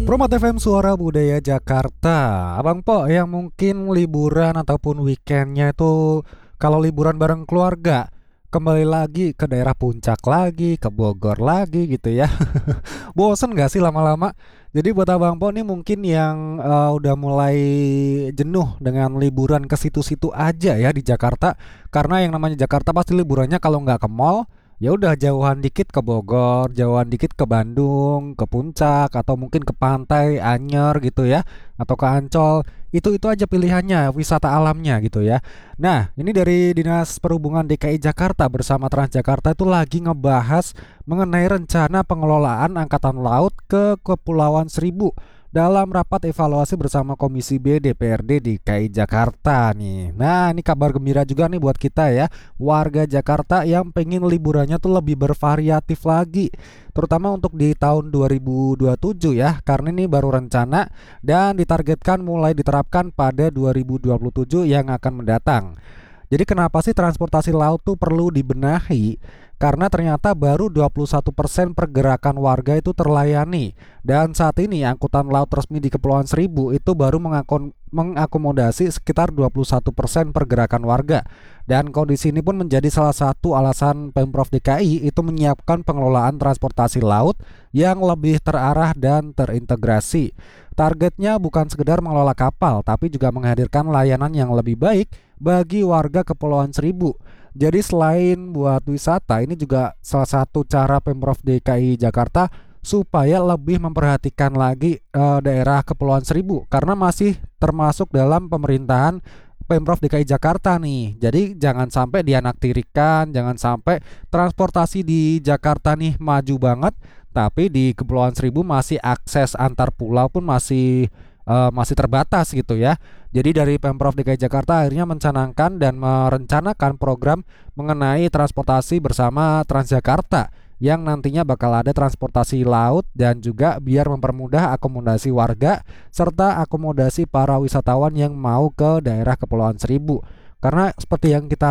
Promat FM Suara Budaya Jakarta. Abang Po yang mungkin liburan ataupun weekendnya itu kalau liburan bareng keluarga kembali lagi ke daerah puncak lagi, ke Bogor lagi gitu ya. Bosen gak sih lama-lama? Jadi buat Abang Po nih mungkin yang udah mulai jenuh dengan liburan ke situ-situ aja ya di Jakarta. Karena yang namanya Jakarta pasti liburannya kalau nggak ke mall, ya udah jauhan dikit ke Bogor, jauhan dikit ke Bandung, ke Puncak atau mungkin ke pantai Anyer gitu ya, atau ke Ancol. Itu aja pilihannya, wisata alamnya gitu ya. Nah, ini dari Dinas Perhubungan DKI Jakarta bersama Transjakarta itu lagi ngebahas mengenai rencana pengelolaan angkatan laut ke Kepulauan Seribu dalam rapat evaluasi bersama Komisi B DPRD DKI Jakarta nih. Nah, ini kabar gembira juga nih buat kita ya, warga Jakarta yang pengen liburannya tuh lebih bervariatif lagi, terutama untuk di tahun 2027 ya, karena ini baru rencana dan ditargetkan mulai diterapkan pada 2027 yang akan mendatang. Jadi kenapa sih transportasi laut tuh perlu dibenahi? Karena ternyata baru 21% pergerakan warga itu terlayani. Dan saat ini angkutan laut resmi di Kepulauan Seribu itu baru mengakomodasi sekitar 21% pergerakan warga. Dan kondisi ini pun menjadi salah satu alasan Pemprov DKI itu menyiapkan pengelolaan transportasi laut yang lebih terarah dan terintegrasi. Targetnya bukan sekedar mengelola kapal, tapi juga menghadirkan layanan yang lebih baik bagi warga Kepulauan Seribu. Jadi selain buat wisata, ini juga salah satu cara Pemprov DKI Jakarta supaya lebih memperhatikan lagi daerah Kepulauan Seribu karena masih termasuk dalam pemerintahan Pemprov DKI Jakarta nih. Jadi jangan sampai dianaktirikan, jangan sampai transportasi di Jakarta nih maju banget, tapi di Kepulauan Seribu masih akses antar pulau pun masih terbatas gitu ya. Jadi dari Pemprov DKI Jakarta akhirnya mencanangkan dan merencanakan program mengenai transportasi bersama Transjakarta yang nantinya bakal ada transportasi laut dan juga biar mempermudah akomodasi warga serta akomodasi para wisatawan yang mau ke daerah Kepulauan Seribu. Karena seperti yang kita